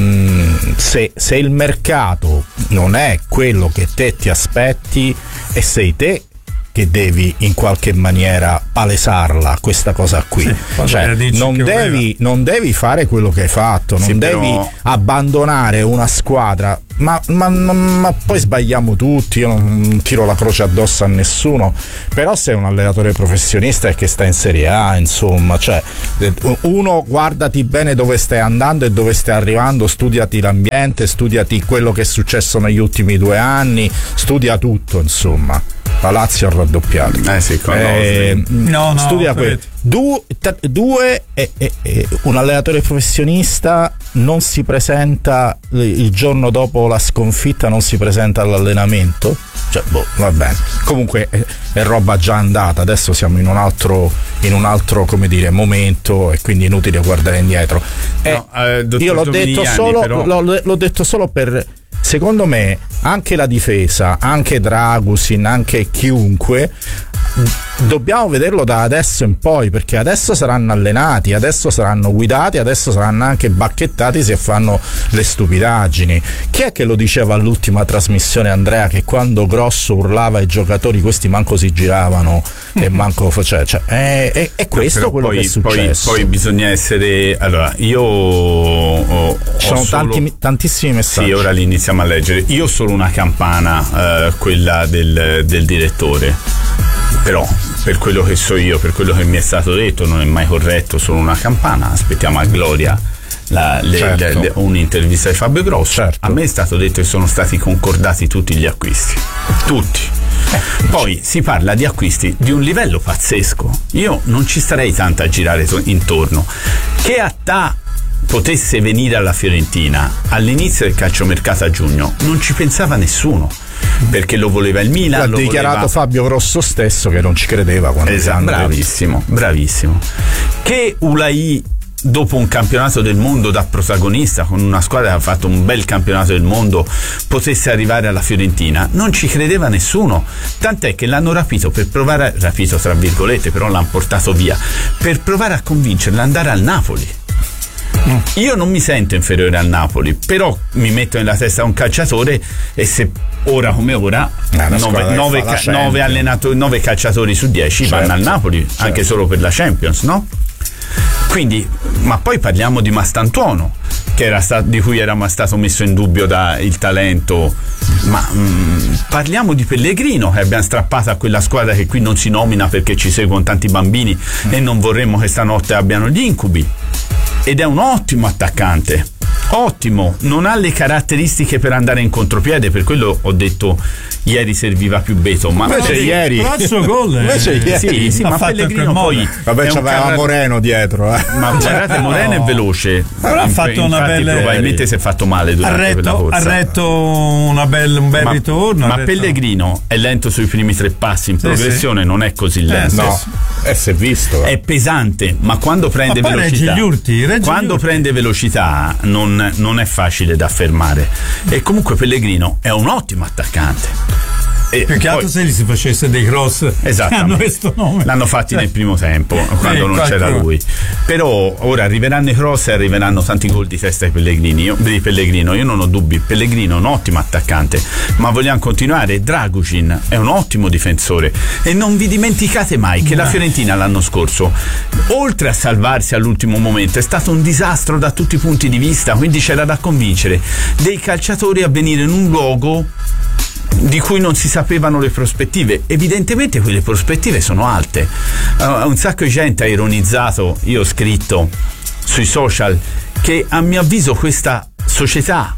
mh, se, se il mercato non è quello che te ti aspetti e sei te che devi in qualche maniera palesarla questa cosa qui, Sì, cioè, dici non, che devi, non devi fare quello che hai fatto, non Sì, devi però- abbandonare una squadra, ma, ma, ma, ma poi sbagliamo tutti, io non tiro la croce addosso a nessuno, però sei un allenatore professionista e che sta in Serie A, insomma, cioè, uno, guardati bene dove stai andando e dove stai arrivando, studiati l'ambiente, studiati quello che è successo negli ultimi due anni, studia tutto, insomma. La Lazio ha raddoppiato. Eh sì, con Eh, Osli. No, no, studia quello. vedete. Du- t- due, e, e, e, un allenatore professionista non si presenta il giorno dopo la sconfitta, non si presenta all'allenamento. Cioè, boh, va bene. Comunque è, è roba già andata. Adesso siamo in un altro, in un altro, come dire, momento, e quindi è inutile guardare indietro. Eh, No, eh, dottor io l'ho detto Dominiani, solo, però- l'ho, l'ho detto solo per. Secondo me anche la difesa, anche Dragusin, anche chiunque, dobbiamo vederlo da adesso in poi, perché adesso saranno allenati, adesso saranno guidati, adesso saranno anche bacchettati se fanno le stupidaggini. Chi è che lo diceva all'ultima trasmissione, Andrea, che quando Grosso urlava ai giocatori questi manco si giravano e manco faceva, cioè, è, è, è questo Però quello poi, che è successo. Poi, poi bisogna essere. Allora, io ho, Ci sono ho solo- tanti, tantissimi messaggi. Sì, ora li iniziamo a leggere. Io ho solo una campana, eh, quella del, del direttore. Però, per quello che so io, per quello che mi è stato detto, non è mai corretto, solo una campana. Aspettiamo a Gloria la, le, Certo. le, le, un'intervista di Fabio Grosso. Certo. A me è stato detto che sono stati concordati tutti gli acquisti. Tutti. Poi si parla di acquisti di un livello pazzesco. Io non ci starei tanto a girare to- intorno. Che Attà potesse venire alla Fiorentina all'inizio del calciomercato a giugno non ci pensava nessuno, perché lo voleva il Milan. Ha lo dichiarato voleva... Fabio Grosso stesso che non ci credeva quando Esatto, gli hanno detto. bravissimo, bravissimo. Che Ulai, dopo un campionato del mondo da protagonista con una squadra che ha fatto un bel campionato del mondo, potesse arrivare alla Fiorentina, non ci credeva nessuno, tant'è che l'hanno rapito per provare a, rapito tra virgolette, però l'hanno portato via per provare a convincerlo ad andare al Napoli. Io non mi sento inferiore al Napoli, però mi metto nella testa un calciatore, e se ora come ora una squadra che nove fa la nove Champions. allenatori, nove calciatori su dieci Certo, vanno al Napoli, certo. anche solo per la Champions, no? Quindi, ma poi parliamo di Mastantuono, che era sta- di cui era stato messo in dubbio da il talento, ma mh, parliamo di Pellegrino, che abbiamo strappato a quella squadra che qui non si nomina perché ci seguono tanti bambini mm. e non vorremmo che stanotte abbiano gli incubi, ed è un ottimo attaccante, ottimo, non ha le caratteristiche per andare in contropiede, per quello ho detto ieri serviva più Beto, ma Invece per- ieri Però il suo gol, eh, Invece ieri sì, sì, ha ma fatto in Pellegrino quel poi modo. Vabbè, è un c'aveva carat- Moreno dietro, eh. ma guardate, Moreno è veloce, Però ha fatto una infatti bella- probabilmente si è fatto male Ha durante quella retto, ha corsa. retto una bella, un bel ma, ritorno. ha ma retto- Pellegrino è lento sui primi tre passi, in Sì, progressione sì. non è così Eh, lento. No, e si è visto. È pesante, ma quando prende Ma poi velocità, regge gli urti, regge quando gli urti. prende velocità non, non è facile da fermare. E comunque Pellegrino è un ottimo attaccante. E più che altro poi, se gli si facesse dei cross che hanno questo nome. L'hanno fatti Cioè, nel primo tempo, quando eh, non c'era qualcuno. lui. Però ora arriveranno i cross e arriveranno tanti gol di testa di Pellegrini. Io, di Pellegrino, io non ho dubbi. Pellegrino è un ottimo attaccante, ma vogliamo continuare. Dragusin è un ottimo difensore. E non vi dimenticate mai che la Fiorentina l'anno scorso, oltre a salvarsi all'ultimo momento, è stato un disastro da tutti i punti di vista. Quindi c'era da convincere dei calciatori a venire in un luogo di cui non si sapevano le prospettive. Evidentemente quelle prospettive sono alte. Uh, un sacco di gente ha ironizzato, io ho scritto sui social che a mio avviso questa società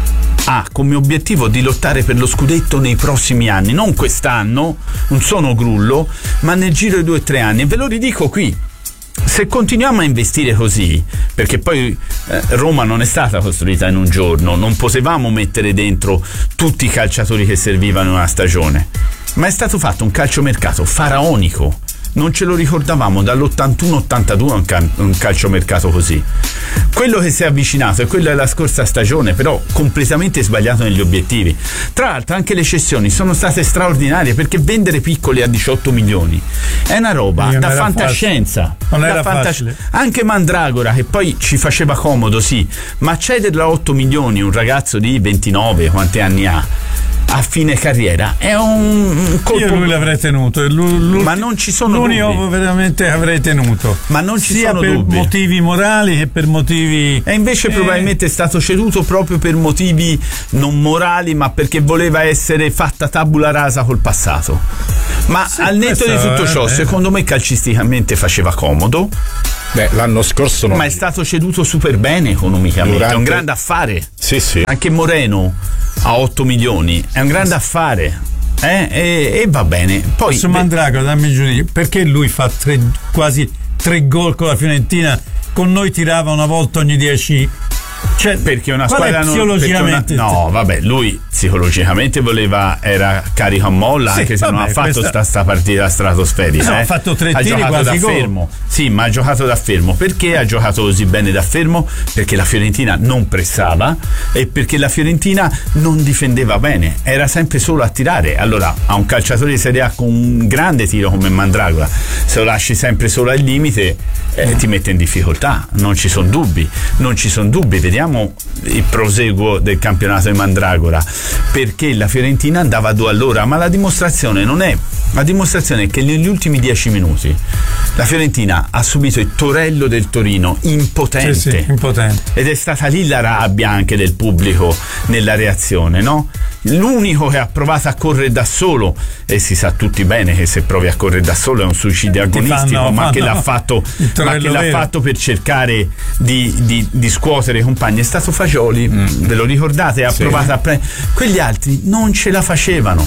ha come obiettivo di lottare per lo scudetto nei prossimi anni, non quest'anno, non sono grullo, ma nel giro di due o tre anni. E ve lo ridico qui: se continuiamo a investire così, perché poi eh, Roma non è stata costruita in un giorno, non potevamo mettere dentro tutti i calciatori che servivano in una stagione, ma è stato fatto un calciomercato faraonico. Non ce lo ricordavamo dall'ottantuno ottantadue un, cal- un calciomercato così. Quello che si è avvicinato è quello della scorsa stagione, però completamente sbagliato negli obiettivi. Tra l'altro anche le cessioni sono state straordinarie, perché vendere piccoli a diciotto milioni è una roba Io da non era fantascienza. Non da era fantas- facile. Anche Mandragora, che poi ci faceva comodo, sì, ma cederlo a otto milioni un ragazzo di ventinove, quanti anni ha, a fine carriera, è un colpo. Io lui l'avrei tenuto, lui, lui, ma non ci sono l'unico dubbi. veramente avrei tenuto, Ma non ci sia sono per dubbi. motivi morali che per motivi, E invece eh, probabilmente è stato ceduto proprio per motivi non morali, ma perché voleva essere fatta tabula rasa col passato. Ma Sì, al netto di questo tutto è ciò, vero. secondo me calcisticamente faceva comodo, Beh, l'anno scorso non... ma è stato ceduto super bene economicamente. Durante- È un grande affare. Sì, sì. Anche Moreno a otto milioni è un grande affare. Eh? E, e va bene. Poi su Mandragora, dammi il giudizio, perché lui fa tre, quasi tre gol con la Fiorentina, con noi tirava una volta ogni dieci. Cioè, perché una qual è squadra non, psicologicamente perché una- no vabbè, lui psicologicamente voleva, era carico a molla, Sì, anche se non vabbè, ha fatto questa- sta, sta partita stratosferica. No, eh. ha fatto tre ha tiri, giocato quasi da gol. fermo. Sì, ma ha giocato da fermo. Perché ha giocato così bene da fermo? Perché la Fiorentina non pressava e perché la Fiorentina non difendeva bene, era sempre solo a tirare. Allora a un calciatore di Serie A con un grande tiro come Mandragora, se lo lasci sempre solo al limite, eh, ti mette in difficoltà. Non ci sono dubbi, non ci sono dubbi. Vediamo il proseguo del campionato di Mandragora, perché la Fiorentina andava a due all'ora, ma la dimostrazione non è la dimostrazione è che negli ultimi dieci minuti la Fiorentina ha subito il torello del Torino, impotente, Sì, sì, impotente. ed è stata lì la rabbia anche del pubblico nella reazione, no? L'unico che ha provato a correre da solo, e si sa tutti bene che se provi a correre da solo è un suicidio agonistico, fanno- ma che fanno l'ha fatto il ma torello che l'ha vero. fatto per cercare di, di, di scuotere i compagni è stato Fagioli, ve lo ricordate? Ha Sì. provato a prendere, quegli altri non ce la facevano.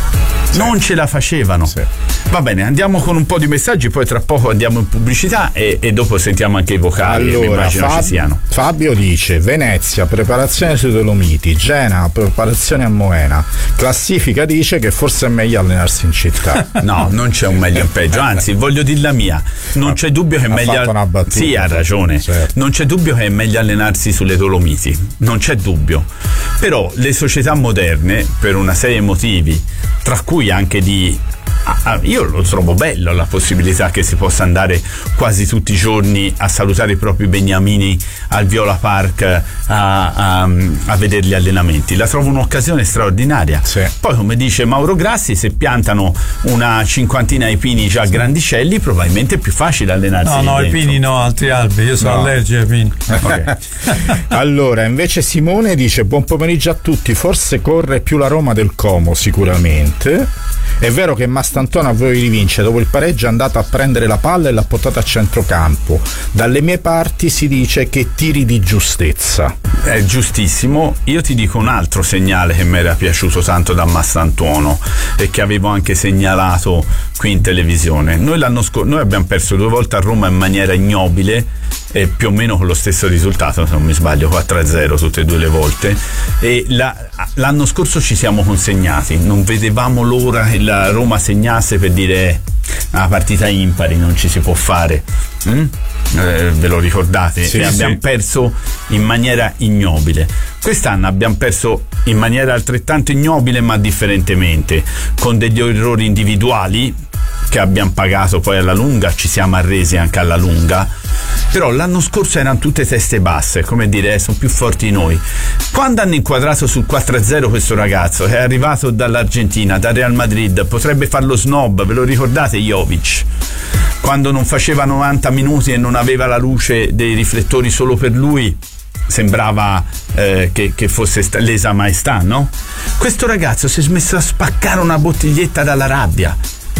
Non ce la facevano. Sì. Va bene, andiamo con un po' di messaggi, poi tra poco andiamo in pubblicità e, e dopo sentiamo anche i vocali che mi Allora, immagino Fab- ci siano. Fabio dice: Venezia, preparazione sui Dolomiti, Genova, preparazione a Moena. Classifica dice che forse è meglio allenarsi in città. No, non c'è un meglio e un peggio, anzi voglio dir la mia, non c'è dubbio che è Ha meglio fatto una battuta. Sì, ha ragione. Certo. Non c'è dubbio che è meglio allenarsi sulle Dolomiti, non c'è dubbio. Però le società moderne, per una serie di motivi, tra cui anche di Ah, ah, io lo trovo bello la possibilità che si possa andare quasi tutti i giorni a salutare i propri beniamini al Viola Park a, a, a vedere gli allenamenti. La trovo un'occasione straordinaria. Sì. Poi, come dice Mauro Grassi, se piantano una cinquantina di pini già grandicelli, probabilmente è più facile allenarsi. No, lì no, i dentro. pini no, altri alberi, io sono No. allergico ai pini. Ok. Allora, invece Simone dice: buon pomeriggio a tutti, forse corre più la Roma del Como, sicuramente. È vero che Mastantona a voi rivince, dopo il pareggio è andato a prendere la palla e l'ha portata a centrocampo. Dalle mie parti si dice che tiri di giustezza. È giustissimo. Io ti dico un altro segnale che mi era piaciuto tanto da Massantuono e che avevo anche segnalato qui in televisione. Noi l'anno scorso noi abbiamo perso due volte a Roma in maniera ignobile eh, più o meno con lo stesso risultato, se non mi sbaglio, quattro a zero tutte e due le volte. E la, l'anno scorso ci siamo consegnati, non vedevamo l'ora che la Roma segnasse per dire una partita impari non ci si può fare. Mm? Eh, ve lo ricordate? Sì, e sì. abbiamo perso in maniera ignobile. Quest'anno abbiamo perso in maniera altrettanto ignobile, ma differentemente, con degli errori individuali che abbiamo pagato poi alla lunga, ci siamo arresi anche alla lunga. Però l'anno scorso erano tutte teste basse, come dire, eh, sono più forti di noi. Quando hanno inquadrato sul quattro a zero questo ragazzo che è arrivato dall'Argentina, dal Real Madrid, potrebbe farlo snob, ve lo ricordate Jovic? Quando non faceva novanta minuti e non aveva la luce dei riflettori solo per lui, sembrava eh, che, che fosse sta- lesa maestà, no? Questo ragazzo si è smesso a spaccare una bottiglietta dalla rabbia,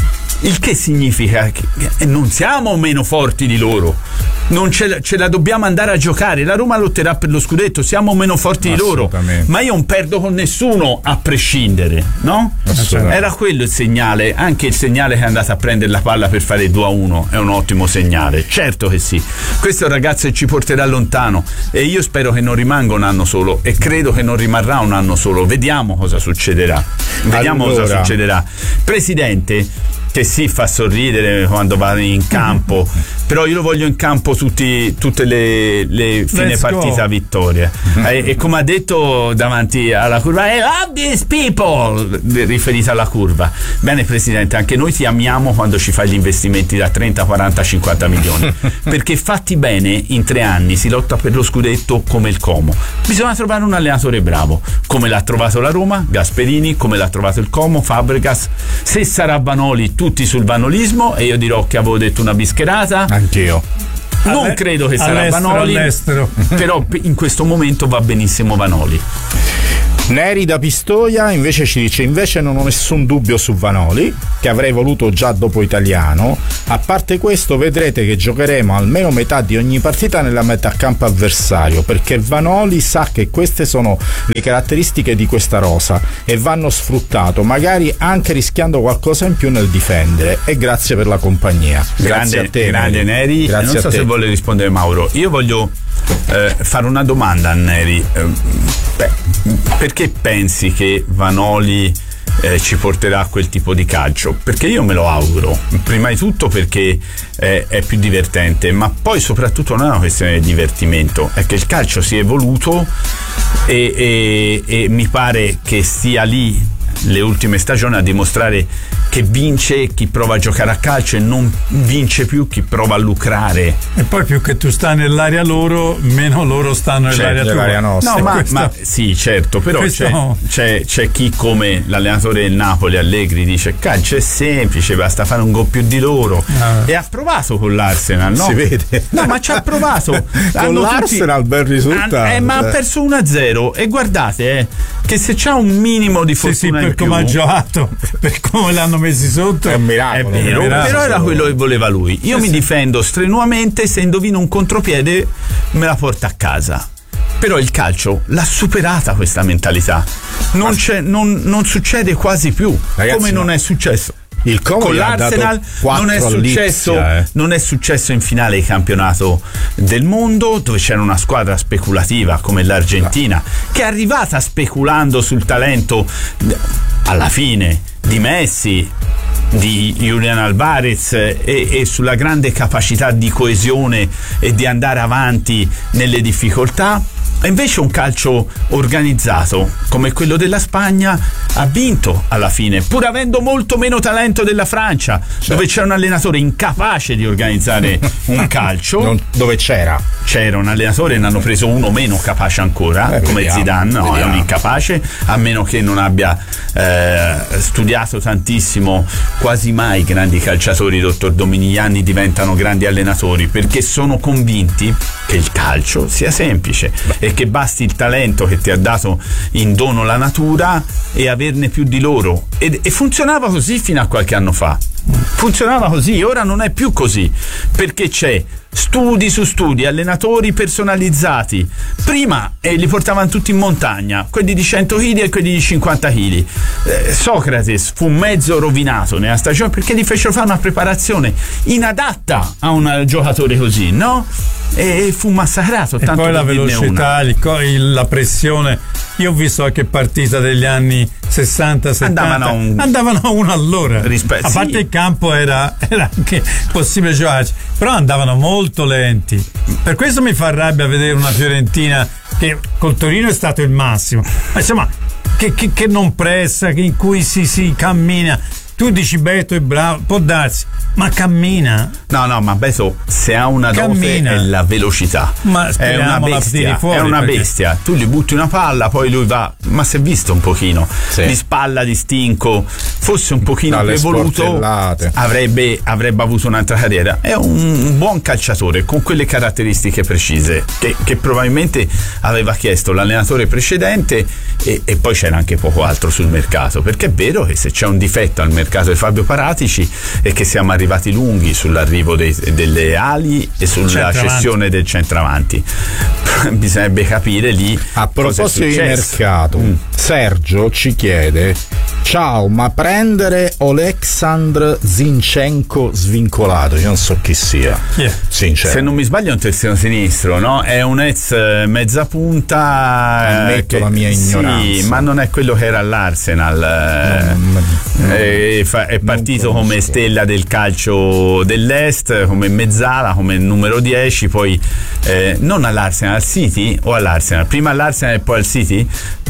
il che significa che non siamo meno forti di loro, non ce la, ce la dobbiamo andare a giocare. La Roma lotterà per lo scudetto, siamo meno forti di loro, ma io non perdo con nessuno a prescindere, no? Era quello il segnale, anche il segnale che è andato a prendere la palla per fare due a uno è un ottimo segnale, certo che sì. Questo è un ragazzo che ci porterà lontano e io spero che non rimanga un anno solo, e credo che non rimarrà un anno solo. Vediamo cosa succederà, vediamo allora. cosa succederà. Presidente, che si fa sorridere quando va in campo, però io lo voglio in campo tutti, tutte le, le fine Let's partita go. vittorie. e, e come ha detto davanti alla curva, I love these people, riferita alla curva. Bene Presidente, anche noi ti amiamo quando ci fai gli investimenti da trenta, quaranta, cinquanta milioni, perché fatti bene in tre anni si lotta per lo scudetto come il Como. Bisogna trovare un allenatore bravo, come l'ha trovato la Roma, Gasperini, come l'ha trovato il Como, Fabregas. Se sarà Vanoli, tutti sul vanolismo, e io dirò che avevo detto una bischerata. Anch'io. Non Alle- credo che sarà all'estero, Vanoli, all'estero. però in questo momento va benissimo Vanoli. Neri da Pistoia invece ci dice: invece non ho nessun dubbio su Vanoli, che avrei voluto già dopo Italiano. A parte questo, vedrete che giocheremo almeno metà di ogni partita nella metà campo avversario, perché Vanoli sa che queste sono le caratteristiche di questa rosa e vanno sfruttato, magari anche rischiando qualcosa in più nel difendere. E grazie per la compagnia. Grazie Grande, a te, grande Neri. Grazie non so a te. se vuole rispondere Mauro. Io voglio eh, fare una domanda a Neri. Eh, beh, perché pensi che Vanoli eh, ci porterà a quel tipo di calcio? Perché io me lo auguro, prima di tutto perché eh, è più divertente, ma poi soprattutto non è una questione di divertimento, è che il calcio si è evoluto e, e, e mi pare che stia lì le ultime stagioni a dimostrare che vince chi prova a giocare a calcio e non vince più chi prova a lucrare. E poi più che tu stai nell'area loro, meno loro stanno nell'area tua. nell'area nostra. No, ma, questo- ma sì, certo, però questo- c'è, c'è, c'è chi come l'allenatore del Napoli Allegri dice calcio è semplice, basta fare un gol più di loro, Ah. e ha provato con l'Arsenal, no? Si vede. No, ma ci ha provato. Con Hanno l'Arsenal bel risultato. Han- eh, ma ha eh. perso uno a zero e guardate eh, che se c'ha un minimo di Sì, sì, fortuna per in più, come ha giocato, per come l'hanno messi sotto. È un miracolo. è vero, un miracolo. però era quello che voleva lui. Io Sì, mi sì. difendo strenuamente, se indovino un contropiede me la porta a casa. Però il calcio l'ha superata questa mentalità. Non, c'è, non, non succede quasi più, Ragazzi, come non no. è successo. Il Como Con gli ha dato l'Arsenal quattro non è, successo, all'Ipsia, eh. non è successo in finale di campionato del mondo, dove c'era una squadra speculativa come l'Argentina, che è arrivata speculando sul talento alla fine di Messi, di Julian Alvarez e, e sulla grande capacità di coesione e di andare avanti nelle difficoltà. E invece un calcio organizzato come quello della Spagna ha vinto alla fine, pur avendo molto meno talento della Francia, dove c'era un allenatore incapace di organizzare un calcio. Non- dove c'era? C'era un allenatore, ne hanno preso uno meno capace ancora, Eh, come vediamo, Zidane, no, è vediamo. un incapace, a meno che non abbia eh, studiato tantissimo. Quasi mai grandi calciatori, dottor Dominigliani, diventano grandi allenatori, perché sono convinti che il calcio sia semplice e che basti il talento che ti ha dato in dono la natura e averne più di loro. E, e funzionava così fino a qualche anno fa. Funzionava così, ora non è più così, perché c'è studi su studi, allenatori personalizzati. Prima eh, li portavano tutti in montagna, quelli di cento chili e quelli di cinquanta chili. Eh, Socrate fu mezzo rovinato nella stagione perché gli fecero fare una preparazione inadatta a un giocatore così, no? E fu massacrato. E tanto poi la per dirne velocità, una. il co- il- la pressione. Io ho visto qualche partita degli anni sessanta settanta, Andavano a un- andavano a uno all'ora. Rispe- a parte sì. il campo era, era anche possibile giocarci, però andavano molto lenti. Per questo mi fa rabbia vedere una Fiorentina che col Torino è stato il massimo, ma insomma che, che, che non pressa, che in cui si, si cammina. Tu dici Beto è bravo, può darsi, ma cammina. No, no, ma Beto se ha una dote Cammina. è la velocità. Ma è una speriamo la tiri bestia, fuori, è una perché- bestia. Tu gli butti una palla, poi lui va, ma si è visto un pochino Sì. di spalla, di stinco, fosse un pochino Dalle più evoluto sportellate. avrebbe, avrebbe avuto un'altra carriera. È un, un buon calciatore con quelle caratteristiche precise che, che probabilmente aveva chiesto l'allenatore precedente e, e poi c'era anche poco altro sul mercato, perché è vero che se c'è un difetto al mercato di Fabio Paratici è che siamo arrivati lunghi sull'arrivo dei, delle ali e sulla Centravanti. cessione del centravanti. Bisognerebbe capire lì A cosa è proposito di successo. mercato, Mm. Sergio ci chiede: ciao, ma prendere Oleksandr Zinchenko svincolato? Io non so chi sia. Chi è? Sincero. Se non mi sbaglio è un terzino sinistro, no? È un ex eh, mezza punta. eh, Ammetto che- la mia ignoranza. Sì, ma non è quello che era all'Arsenal. eh, Non- non- eh, fa- è partito conosco. come stella del calcio dell'Est, come mezzala, come numero dieci, poi eh, non all'Arsenal, al City o all'Arsenal? Prima all'Arsenal e poi al City?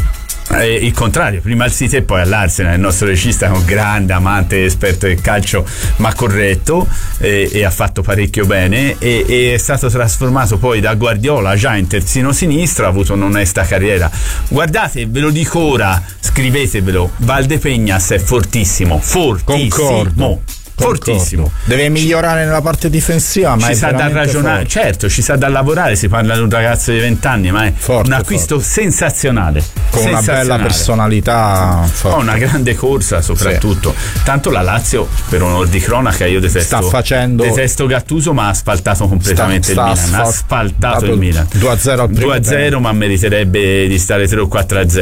Eh, il contrario, prima al City e poi all'Arsenal. Il nostro regista è un grande amante, esperto del calcio, ma corretto, eh, e ha fatto parecchio bene e, e è stato trasformato poi da Guardiola già in terzino sinistro, ha avuto un'onesta carriera. Guardate, ve lo dico ora, scrivetevelo, Valdepeñas è fortissimo, fortissimo. Concordo. Fortissimo. Concordo. Deve migliorare nella parte difensiva, ma Ci è sa da veramente ragionare, forte. certo, ci sa da lavorare, si parla di un ragazzo di venti anni, ma è Forte, un acquisto sensazionale. Con una bella sensazionale. personalità forte. Fa una grande corsa soprattutto. Tanto la Lazio, per onor di cronaca, io detesto, Sta facendo- detesto Gattuso, ma ha asfaltato completamente Sta- il sta Milan. Ha asfaltato asfaltato il Milan due a zero al primo due a zero, tempo. ma meriterebbe di stare tre o quattro a zero.